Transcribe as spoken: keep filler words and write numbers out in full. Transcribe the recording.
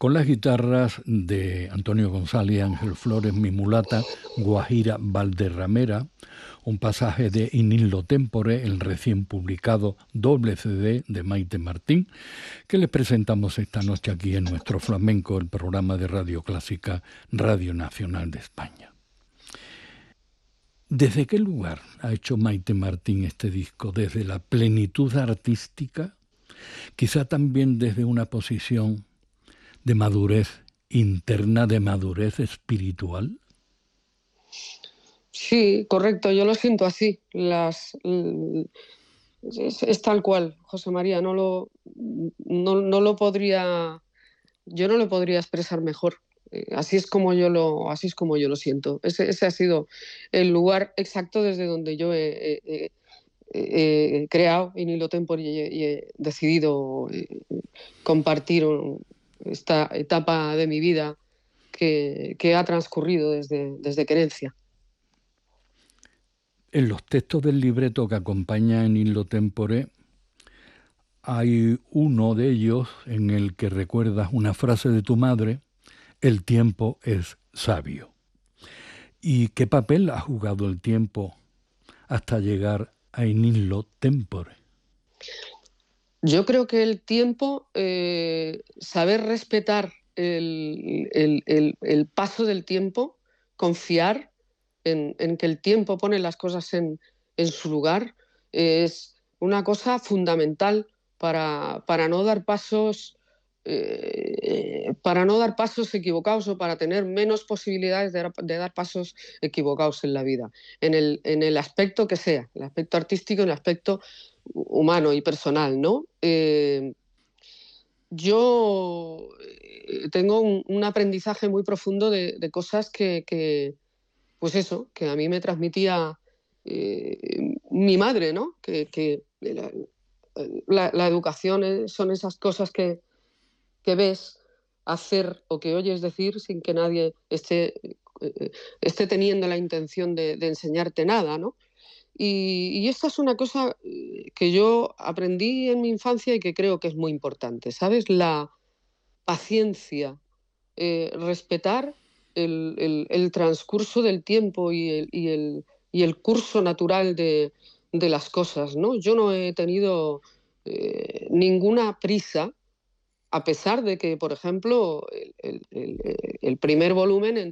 con las guitarras de Antonio González, Ángel Flores, Mi Mulata, Guajira Valderramera, un pasaje de In Illo Tempore, el recién publicado doble C D de Maite Martín, que les presentamos esta noche aquí en Nuestro Flamenco, el programa de Radio Clásica, Radio Nacional de España. ¿Desde qué lugar ha hecho Maite Martín este disco? ¿Desde la plenitud artística? Quizá también desde una posición de madurez interna, de madurez espiritual. Sí, correcto, yo lo siento así. Las, es, es tal cual, José María, no lo, no, no lo podría, yo no lo podría expresar mejor. Así es como yo lo, así es como yo lo siento. Ese, ese ha sido el lugar exacto desde donde yo he, he, he, he creado In Illo Tempore y he, y he decidido compartir esta etapa de mi vida que, que ha transcurrido desde, desde Querencia. En los textos del libreto que acompaña In Illo Tempore hay uno de ellos en el que recuerdas una frase de tu madre: el tiempo es sabio. ¿Y qué papel ha jugado el tiempo hasta llegar a In Illo Tempore? Yo creo que el tiempo, eh, saber respetar el, el, el, el paso del tiempo, confiar en, en que el tiempo pone las cosas en, en su lugar, es una cosa fundamental para, para no dar pasos eh, para no dar pasos equivocados o para tener menos posibilidades de, de dar pasos equivocados en la vida, en el, en el aspecto que sea, el aspecto artístico, el aspecto humano y personal, ¿no? Eh, yo tengo un, un aprendizaje muy profundo de, de cosas que, que, pues eso, que a mí me transmitía eh, mi madre, ¿no? Que, que la, la, la educación son esas cosas que, que ves hacer o que oyes decir sin que nadie esté, eh, esté teniendo la intención de, de enseñarte nada, ¿no? Y, y esta es una cosa que yo aprendí en mi infancia y que creo que es muy importante, ¿sabes? La paciencia, eh, respetar el, el, el transcurso del tiempo y el, y el, y el curso natural de, de las cosas, ¿no? Yo no he tenido eh, ninguna prisa, a pesar de que, por ejemplo, el, el, el, el primer volumen